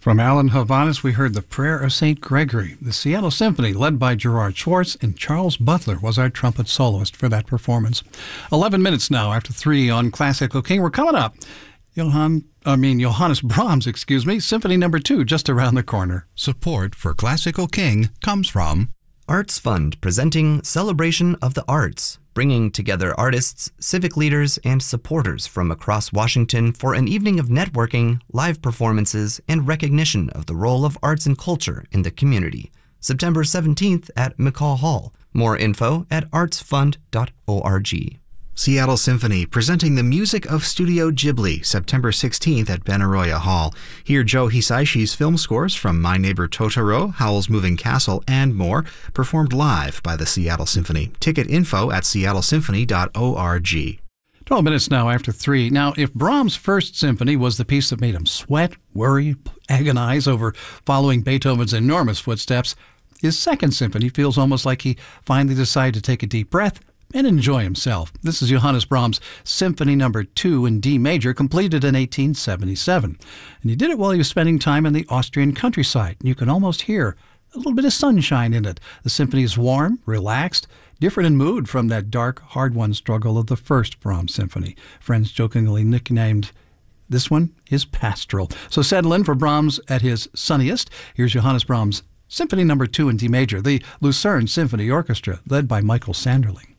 From Alan Havanas, we heard the Prayer of St. Gregory. The Seattle Symphony, led by Gerard Schwartz, and Charles Butler was our trumpet soloist for that performance. 11 minutes now after 3 on Classical King. We're coming up. Johannes Brahms, Symphony No. 2, just around the corner. Support for Classical King comes from Arts Fund, presenting Celebration of the Arts, bringing together artists, civic leaders, and supporters from across Washington for an evening of networking, live performances, and recognition of the role of arts and culture in the community. September 17th at McCall Hall. More info at artsfund.org. Seattle Symphony, presenting the music of Studio Ghibli, September 16th at Benaroya Hall. Hear Joe Hisaishi's film scores from My Neighbor Totoro, Howl's Moving Castle, and more, performed live by the Seattle Symphony. Ticket info at seattlesymphony.org. 12 minutes now after 3. Now, if Brahms' first symphony was the piece that made him sweat, worry, agonize over following Beethoven's enormous footsteps, his second symphony feels almost like he finally decided to take a deep breath and enjoy himself. This is Johannes Brahms' Symphony No. 2 in D major, completed in 1877. And he did it while he was spending time in the Austrian countryside. You can almost hear a little bit of sunshine in it. The symphony is warm, relaxed, different in mood from that dark, hard-won struggle of the first Brahms symphony. Friends jokingly nicknamed this one his pastoral. So settle in for Brahms at his sunniest. Here's Johannes Brahms' Symphony No. 2 in D major, the Lucerne Symphony Orchestra, led by Michael Sanderling.